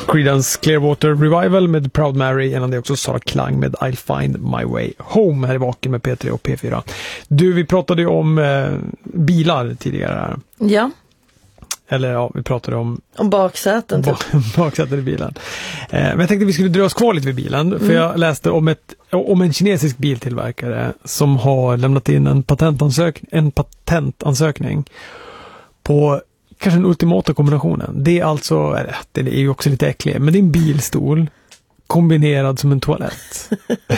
Creedence Clearwater Revival med Proud Mary, innan det också Sara Klang med I'll Find My Way Home här i Vaken med P3 och P4. Du, vi pratade ju om bilar tidigare här. Ja. Eller ja, vi pratade om baksäten typ. Baksäten i bilen. Men jag tänkte vi skulle dra oss kvar lite vid bilen. För jag läste om en kinesisk biltillverkare som har lämnat in en patentansökning på kanske den ultimata kombinationen. Det är alltså, det är ju också lite äckligt, men det är en bilstol kombinerad som en toalett.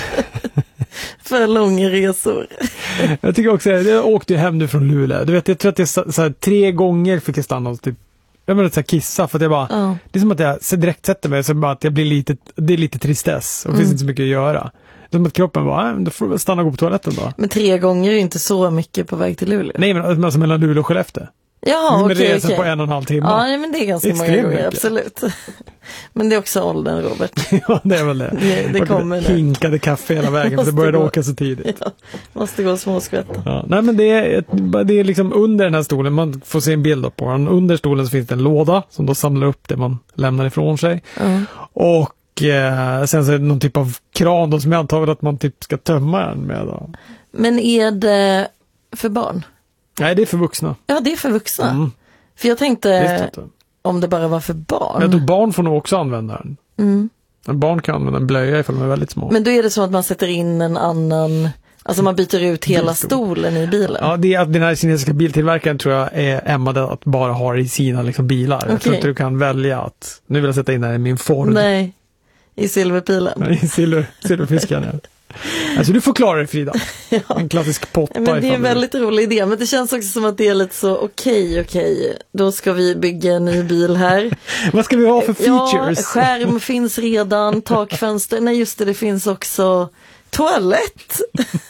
För långa resor. Jag tycker också, jag åkte ju hem nu från Luleå. Du vet, jag tror att jag så här, 3 gånger fick jag stanna och typ, jag menar så här, kissa för att jag bara, det är som att jag direkt sätter mig så bara att jag blir det är lite tristess och det finns inte så mycket att göra. Det är som att kroppen bara, då får jag stanna och gå på toaletten då. Men 3 gånger är ju inte så mycket på väg till Luleå. Nej, men alltså mellan Luleå och Skellefteå. Ja, okej. Resan på 1,5 timme. Ja, men det är ganska många gånger, absolut. Men det är också åldern, Robert. Ja, det är väl det. Det kommer nu. Hinkade kaffe hela vägen för det började åka så tidigt. Ja, måste gå småskvätta. Ja, nej, men det är liksom under den här stolen, man får se en bild på den. Under stolen så finns det en låda som då samlar upp det man lämnar ifrån sig. Och sen så är det någon typ av kran då, som jag antar att man typ ska tömma den med. Då. Men är det för barn? Nej, det är för vuxna. Ja, det är för vuxna. För jag tänkte om det bara var för barn. Jag tror barn får nog också använda den. En barn kan använda en blöja ifall de är väldigt små. Men då är det så att man sätter in en annan, alltså man byter ut hela stolen i bilen. Ja, det är att den här kinesiska biltillverkaren tror jag är ämnade att bara ha i sina liksom bilar. Okay. Jag tror inte du kan välja att nu vill jag sätta in den i min Ford. Nej, i silverpilen. Ja, i silverfiskan, ja. Alltså du får klara dig, Frida. Ja. En klassisk potta. Men det är en väldigt rolig idé. Men det känns också som att det är lite så okej. Då ska vi bygga en ny bil här. Vad ska vi ha för features? Ja, skärm finns redan, takfönster. Nej, just det finns också toalett.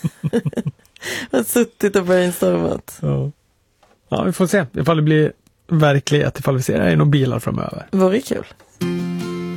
Jag har suttit och brainstormat. Ja, vi får se ifall det blir verklighet, ifall vi ser det i några bilar framöver. Vore kul.